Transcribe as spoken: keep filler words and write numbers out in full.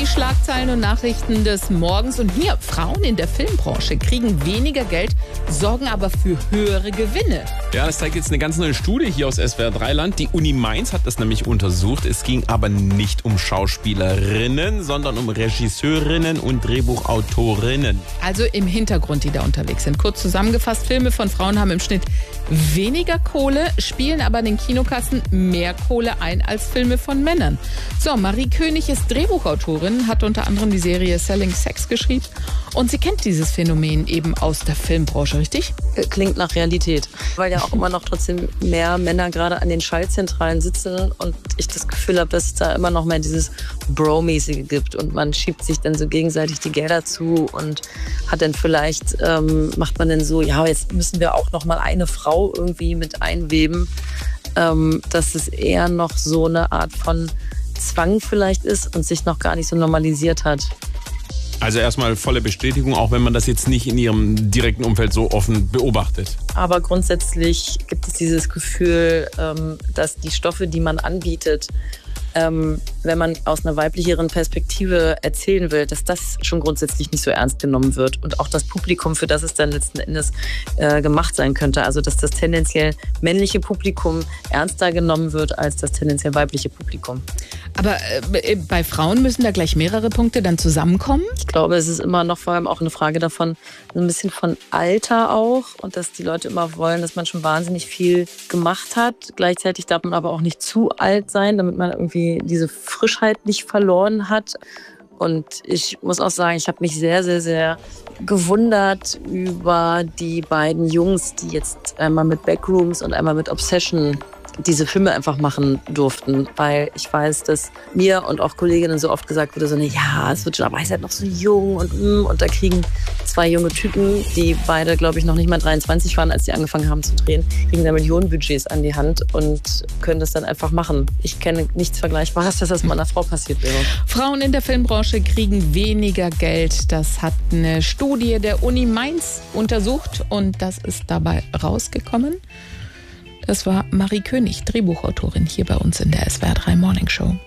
die Schlagzeilen und Nachrichten des Morgens. Und hier, Frauen in der Filmbranche kriegen weniger Geld, sorgen aber für höhere Gewinne. Ja, das zeigt jetzt eine ganz neue Studie hier aus S W R drei Land. Die Uni Mainz hat das nämlich untersucht. Es ging aber nicht um Schauspielerinnen, sondern um Regisseurinnen und Drehbuchautorinnen. Also im Hintergrund, die da unterwegs sind. Kurz zusammengefasst, Filme von Frauen haben im Schnitt weniger Kohle, spielen aber in den Kinokassen mehr Kohle ein als Filme von Männern. So, Marie König ist Drehbuchautorin, hat unter anderem die Serie Selling Sex geschrieben und sie kennt dieses Phänomen eben aus der Filmbranche, richtig? Klingt nach Realität, weil ja auch immer noch trotzdem mehr Männer gerade an den Schaltzentralen sitzen und ich das Gefühl habe, dass es da immer noch mehr dieses Bro-mäßige gibt und man schiebt sich dann so gegenseitig die Gelder zu und hat dann vielleicht, ähm, macht man dann so, ja, jetzt müssen wir auch noch mal eine Frau irgendwie mit einweben, ähm, dass es eher noch so eine Art von Zwang vielleicht ist und sich noch gar nicht so normalisiert hat. Also erstmal volle Bestätigung, auch wenn man das jetzt nicht in ihrem direkten Umfeld so offen beobachtet. Aber grundsätzlich gibt es dieses Gefühl, ähm, dass die Stoffe, die man anbietet, ähm, wenn man aus einer weiblicheren Perspektive erzählen will, dass das schon grundsätzlich nicht so ernst genommen wird. Und auch das Publikum, für das es dann letzten Endes äh, gemacht sein könnte. Also dass das tendenziell männliche Publikum ernster genommen wird als das tendenziell weibliche Publikum. Aber äh, bei Frauen müssen da gleich mehrere Punkte dann zusammenkommen? Ich glaube, es ist immer noch vor allem auch eine Frage davon, so ein bisschen von Alter auch. Und dass die Leute immer wollen, dass man schon wahnsinnig viel gemacht hat. Gleichzeitig darf man aber auch nicht zu alt sein, damit man irgendwie diese Frischheit nicht verloren hat. Und ich muss auch sagen, ich habe mich sehr, sehr, sehr gewundert über die beiden Jungs, die jetzt einmal mit Backrooms und einmal mit Obsession diese Filme einfach machen durften, weil ich weiß, dass mir und auch Kolleginnen so oft gesagt wurde, so, ne, ja, es wird schon, aber ihr seid noch so jung und und da kriegen zwei junge Typen, die beide, glaube ich, noch nicht mal dreiundzwanzig waren, als die angefangen haben zu drehen, kriegen da Millionenbudgets an die Hand und können das dann einfach machen. Ich kenne nichts Vergleichbares, dass das mal einer Frau passiert wäre. Frauen in der Filmbranche kriegen weniger Geld. Das hat eine Studie der Uni Mainz untersucht und das ist dabei rausgekommen. Das war Marie König, Drehbuchautorin hier bei uns in der S W R drei Morning Show.